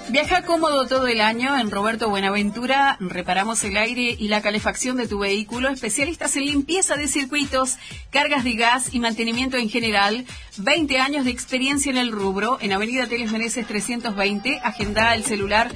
Viaja cómodo todo el año. En Roberto Buenaventura reparamos el aire y la calefacción de tu vehículo. Especialistas en limpieza de circuitos, cargas de gas y mantenimiento en general. 20 años de experiencia en el rubro. En Avenida Teles Meneses 320. Agenda el celular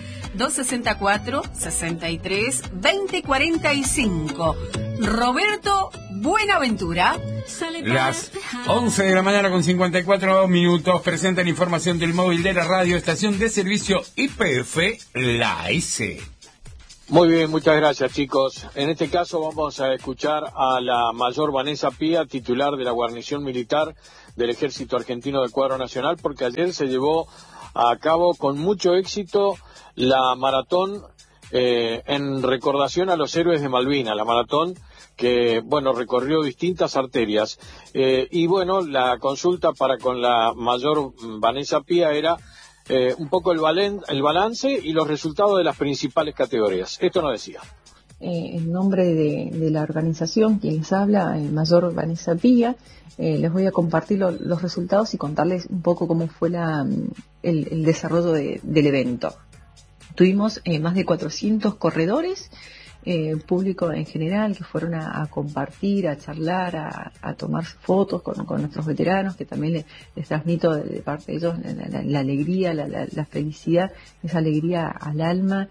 264-63-2045. Roberto Buenaventura. Las 11 de la mañana con 54 minutos presentan información del móvil de la radio, estación de servicio YPF La S. Muy bien, muchas gracias, chicos. En este caso vamos a escuchar a la mayor Vanessa Pía, titular de la guarnición militar del Ejército Argentino del Cuadro Nacional, porque ayer se llevó a cabo con mucho éxito la maratón en recordación a los héroes de Malvinas, la maratón que, bueno, recorrió distintas arterias. Y, bueno, la consulta para con la mayor Vanessa Pía era un poco el balance y los resultados de las principales categorías. Esto nos decía. En nombre de la organización, quien les habla, el mayor Vanessa Pía, les voy a compartir los resultados y contarles un poco cómo fue el desarrollo del evento. Tuvimos más de 400 corredores, público en general, que fueron a compartir, a charlar, a tomar fotos con nuestros veteranos, que también les transmito de parte de ellos la alegría, la felicidad, esa alegría al alma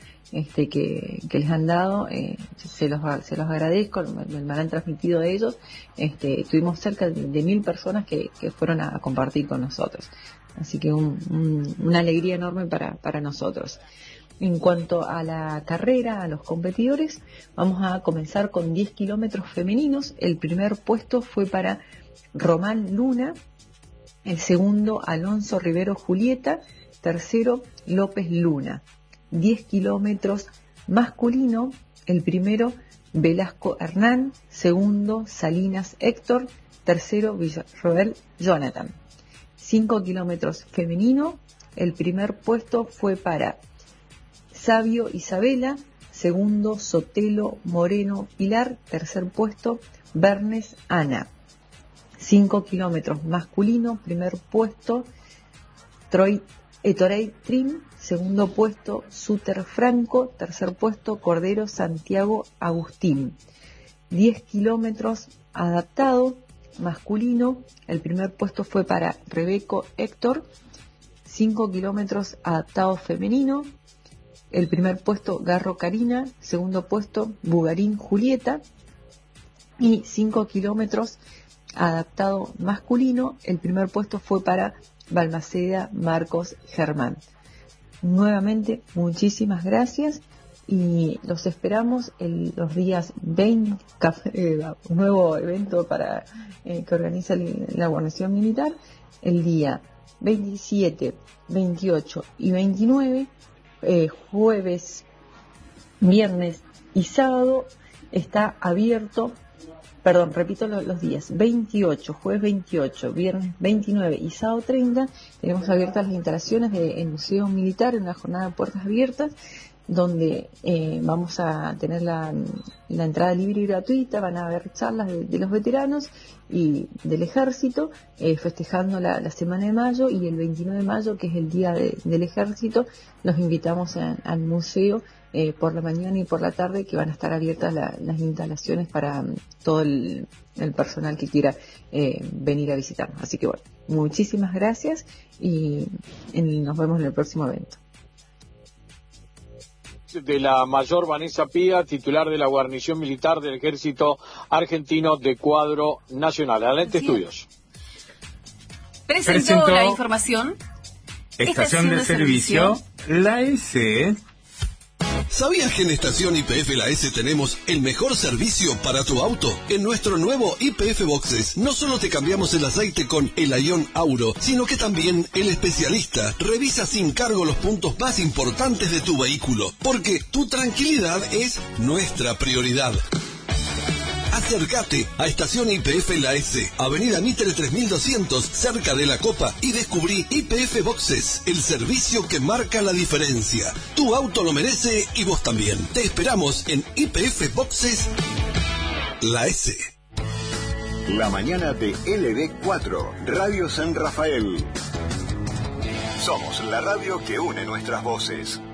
que les han dado. Se los agradezco, me han transmitido de ellos. Tuvimos cerca de 1.000 personas que fueron a compartir con nosotros, así que una alegría enorme para nosotros. En cuanto a la carrera, a los competidores, vamos a comenzar con 10 kilómetros femeninos. El primer puesto fue para Román Luna, el segundo Alonso Rivero Julieta, tercero López Luna. 10 kilómetros masculino, el primero Velasco Hernán, segundo Salinas Héctor, tercero Villarroel Jonathan. 5 kilómetros femenino, el primer puesto fue para Sabio Isabela, segundo Sotelo Moreno Pilar, tercer puesto Bernes Ana. 5 kilómetros masculino, primer puesto Torey Trim, segundo puesto Suter Franco, tercer puesto Cordero Santiago Agustín. 10 kilómetros adaptado masculino, el primer puesto fue para Rebeco Héctor. 5 kilómetros adaptado femenino, el primer puesto Garro Karina, segundo puesto Bugarín Julieta, y 5 kilómetros adaptado masculino, el primer puesto fue para Balmaceda Marcos Germán. Nuevamente, muchísimas gracias y los esperamos los días 20, un nuevo evento que organiza la guarnición militar, el día 27, 28 y 29, jueves, viernes y sábado está abierto, repito los días, 28, jueves 28, viernes 29 y sábado 30, tenemos abiertas las instalaciones del Museo Militar en una jornada de puertas abiertas, donde vamos a tener la entrada libre y gratuita, van a haber charlas de los veteranos y del ejército, festejando la semana de mayo, y el 29 de mayo, que es el día del ejército, los invitamos al museo por la mañana y por la tarde, que van a estar abiertas las instalaciones para todo el personal que quiera venir a visitarnos. Así que bueno, muchísimas gracias y nos vemos en el próximo evento. De la mayor Vanessa Pía, titular de la guarnición militar del Ejército Argentino de Cuadro Nacional. Adelante, estudios. Presentó la información. Estación de servicio La S. ¿Sabías que en Estación YPF La S tenemos el mejor servicio para tu auto? En nuestro nuevo YPF Boxes no solo te cambiamos el aceite con el Ion Auro, sino que también el especialista revisa sin cargo los puntos más importantes de tu vehículo, porque tu tranquilidad es nuestra prioridad. Acércate a Estación YPF La S, Avenida Mitre 3200, cerca de La Copa, y descubrí YPF Boxes, el servicio que marca la diferencia. Tu auto lo merece y vos también. Te esperamos en YPF Boxes La S. La mañana de LD4, Radio San Rafael. Somos la radio que une nuestras voces.